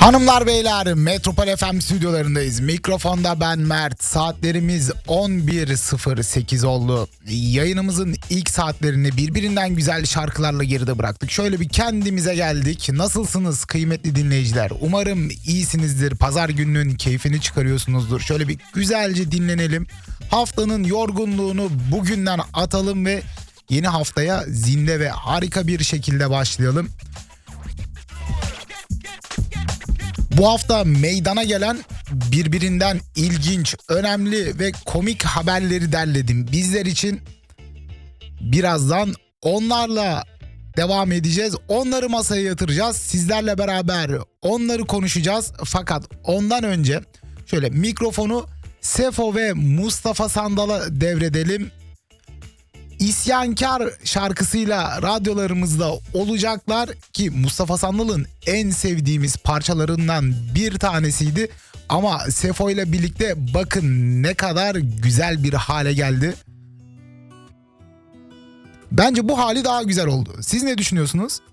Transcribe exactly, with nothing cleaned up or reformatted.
Hanımlar beyler, Metropol F M stüdyolarındayız. Mikrofonda ben Mert. Saatlerimiz on bir sıfır sekiz oldu. Yayınımızın ilk saatlerini birbirinden güzel şarkılarla geride bıraktık. Şöyle bir kendimize geldik. Nasılsınız kıymetli dinleyiciler? Umarım iyisinizdir. Pazar gününün keyfini çıkarıyorsunuzdur. Şöyle bir güzelce dinlenelim. Haftanın yorgunluğunu bugünden atalım ve yeni haftaya zinde ve harika bir şekilde başlayalım. Bu hafta meydana gelen birbirinden ilginç, önemli ve komik haberleri derledim. Bizler için birazdan onlarla devam edeceğiz. Onları masaya yatıracağız. Sizlerle beraber onları konuşacağız. Fakat ondan önce şöyle mikrofonu Sefo ve Mustafa Sandal'a devredelim. İsyankar şarkısıyla radyolarımızda olacaklar ki Mustafa Sandal'ın en sevdiğimiz parçalarından bir tanesiydi. Ama Sefo ile birlikte bakın ne kadar güzel bir hale geldi. Bence bu hali daha güzel oldu. Siz ne düşünüyorsunuz?